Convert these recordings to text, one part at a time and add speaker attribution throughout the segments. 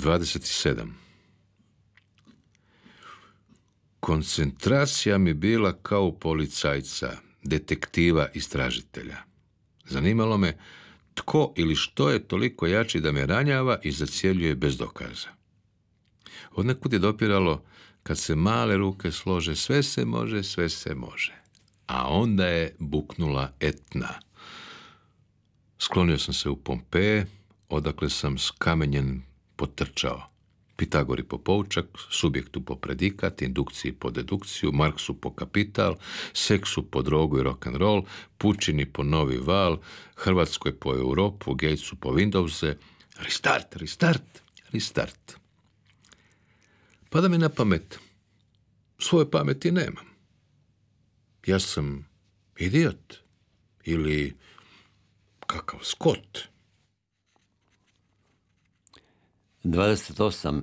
Speaker 1: 27. Koncentracija mi bila kao policajca, detektiva, istražitelja. Zanimalo me tko ili što je toliko jači da me ranjava i zacjeljuje bez dokaza. Odnekud je dopiralo, kad se male ruke slože, sve se može, sve se može. A onda je buknula Etna. Sklonio sam se u Pompeje, odakle sam skamenjen potrčao. Pitagori po poučak, subjektu po predikat, indukciji po dedukciju, Marksu po kapital, seksu po drogu i rock'n'roll, Pučini po novi val, Hrvatskoj po Europu, Gatesu po Windowse. Restart, restart, restart. Pada mi na pamet. Svoje pameti nemam. Ja sam idiot. Ili kakav skot.
Speaker 2: 28.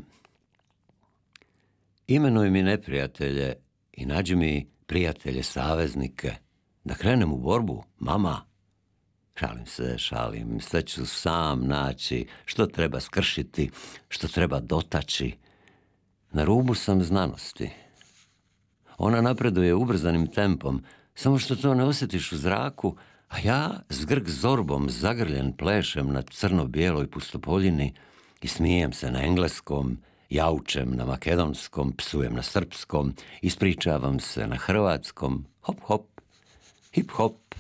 Speaker 2: Imenuj mi neprijatelje i nađi mi prijatelje, saveznike. Da krenem u borbu, mama. Šalim. Sve ću sam naći što treba skršiti, što treba dotaći. Na rubu sam znanosti. Ona napreduje ubrzanim tempom, samo što to ne osjetiš u zraku, a ja s grg zorbom zagrljen plešem na crno-bijeloj pustopoljini i smijem se na engleskom, jaučem na makedonskom, psujem na srpskom, ispričavam se na hrvatskom, hop hop, hip hop,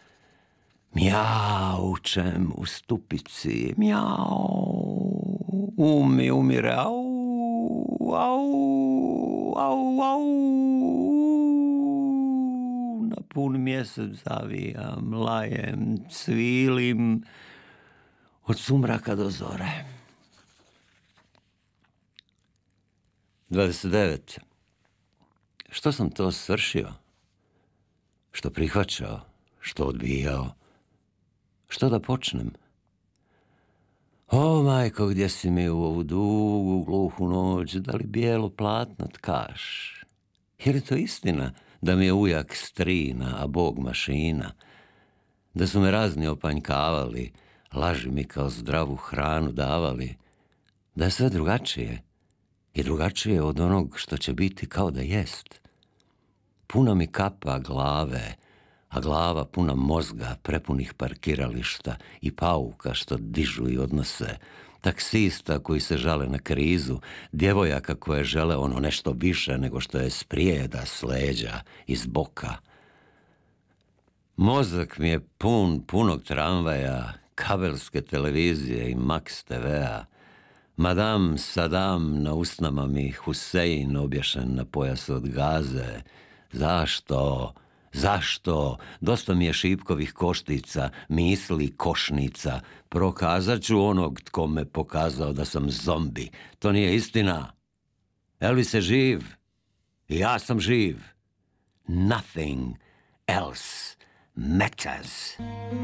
Speaker 2: mjaučem u stupici, mjau, umire, au, na pun mjesec zavijam, lajem, cvilim, od sumraka do zore. 29. Što sam to svršio? Što prihvaćao? Što odbijao? Što da počnem? O, majko, gdje si mi u ovu dugu, gluhu noć, da li bijelo platno tkaš? Jer je to istina da mi je ujak strina, a Bog mašina? Da su me razni opanjkavali, laži mi kao zdravu hranu davali? Da je sve drugačije? I drugačije od onog što će biti kao da jest? Puno mi kapa glave, a glava puna mozga, prepunih parkirališta i pauka što dižu i odnose, taksista koji se žale na krizu, djevojaka koje žele ono nešto više nego što je sprijeda s leđa, iz boka. Mozak mi je punog tramvaja, kabelske televizije i Max TV-a. Madame Saddam na usnama mi, Husein obješen na pojasu od Gaze. Zašto? Dosta mi je šipkovih koštica, misli košnica. Prokazat ću onog tko me pokazao da sam zombi. To nije istina. Elvis je živ. I ja sam živ. Nothing else matters.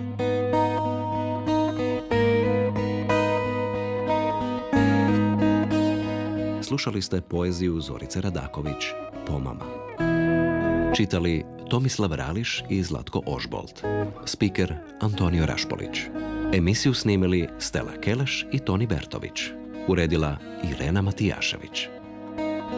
Speaker 3: Slušali ste poeziju Zorice Radaković, Pomama. Čitali Tomislav Rališ i Zlatko Ožbolt. Spiker Antonio Rašpolić. Emisiju snimili Stella Keleš i Toni Bertović. Uredila Irena Matijašević.